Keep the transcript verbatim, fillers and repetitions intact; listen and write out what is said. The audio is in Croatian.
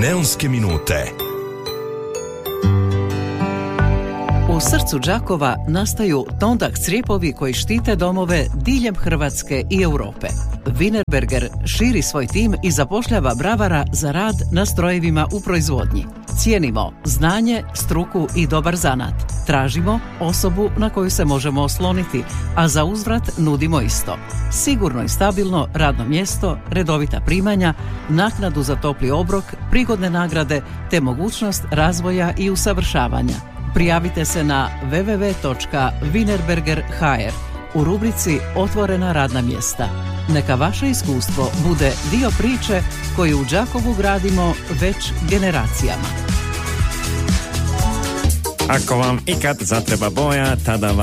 Neonske minute. U srcu Đakova nastaju Tondak crijepovi koji štite domove diljem Hrvatske i Europe. Wienerberger širi svoj tim i zapošljava bravara za rad na strojevima u proizvodnji. Cijenimo znanje, struku i dobar zanat. Tražimo osobu na koju se možemo osloniti, a za uzvrat nudimo isto. Sigurno i stabilno radno mjesto, redovita primanja, naknadu za topli obrok, prigodne nagrade te mogućnost razvoja i usavršavanja. Prijavite se na w w w točka wienerberger točka h r u rubrici Otvorena radna mjesta. Neka vaše iskustvo bude dio priče koju u Đakovu gradimo već generacijama. Ako vam ikad zatreba boja, tada vam